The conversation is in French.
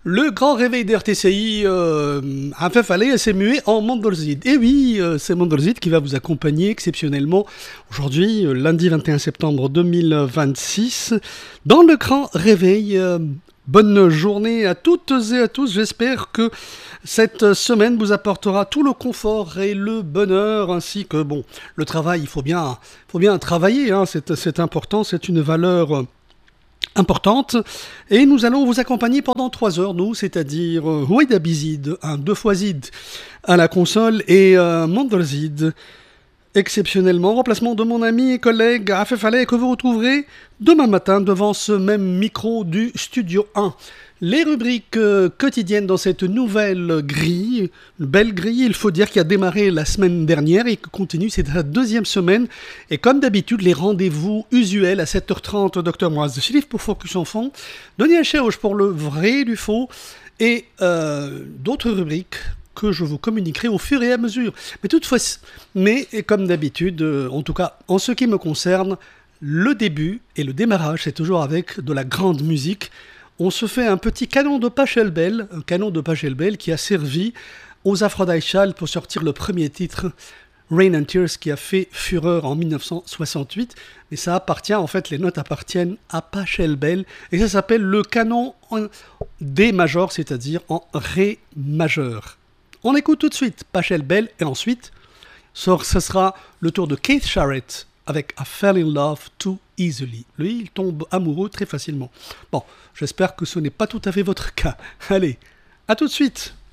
Le grand réveil d'RTCI a fait fallait s'est mué en Mondorzid. Et oui, c'est Mondorzid qui va vous accompagner exceptionnellement aujourd'hui, lundi 21 septembre 2026, dans le grand réveil. Bonne journée à toutes et à tous. J'espère que cette semaine vous apportera tout le confort et le bonheur, ainsi que, bon, le travail, il faut bien travailler, hein, c'est important, c'est une valeur importante, et nous allons vous accompagner pendant 3 heures, nous, c'est-à-dire Ouida Bizid, un 2xZid à la console, et Mondorzid, exceptionnellement, en remplacement de mon ami et collègue Afef Faleh, que vous retrouverez demain matin devant ce même micro du Studio 1. Les rubriques quotidiennes dans cette nouvelle grille, une belle grille, il faut dire, qui a démarré la semaine dernière et qui continue, c'est la deuxième semaine. Et comme d'habitude, les rendez-vous usuels à 7h30, Dr Moaz de Chilif pour Focus Enfant, Denis Cherouche pour le vrai du faux, et d'autres rubriques que je vous communiquerai au fur et à mesure. Mais comme d'habitude, en tout cas en ce qui me concerne, le début et le démarrage, c'est toujours avec de la grande musique. On se fait un petit canon de Pachelbel, un canon de Pachelbel qui a servi aux Aphrodite Child pour sortir le premier titre, Rain and Tears, qui a fait fureur en 1968. Mais ça appartient, en fait, les notes appartiennent à Pachelbel, et ça s'appelle le canon en D majeur, c'est-à-dire en Ré majeur. On écoute tout de suite Pachelbel, et ensuite, ce sera le tour de Keith Jarrett avec I Fell in Love Too Easily. Lui, il tombe amoureux très facilement. Bon, j'espère que ce n'est pas tout à fait votre cas. Allez, à tout de suite.